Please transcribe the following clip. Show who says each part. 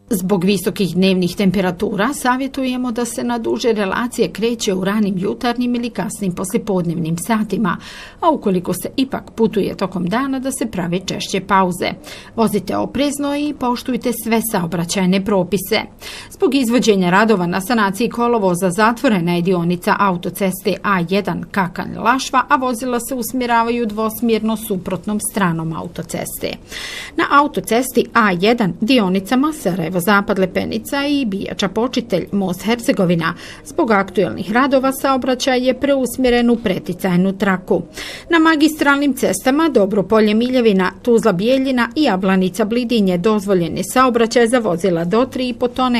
Speaker 1: Zbog visokih dnevnih temperatura savjetujemo da se na duže relacije kreće u ranim jutarnjim ili kasnim poslijepodnevnim satima, a ukoliko se ipak putuje tokom dana da se prave češće pauze. Vozite oprezno i poštujte sve saobraćajne propise. Zbog izvođenja radova na sanaciji kolovoza zatvorena je dionica autoceste A1 Kakanj-Lašva, a vozila se usmjeravaju dvosmjerno suprotnom stranom autoceste. Na autocesti A1 dionicama Sarajevo-Zapad Lepenica i Bijača Počitelj Most Hercegovina zbog aktuelnih radova saobraćaj je preusmjeren u preticajnu traku. Na magistralnim cestama Dobropolje Miljevina, Tuzla Bijeljina i Jablanica Blidinje dozvoljen je saobraćaj za vozila do 3,5 tone,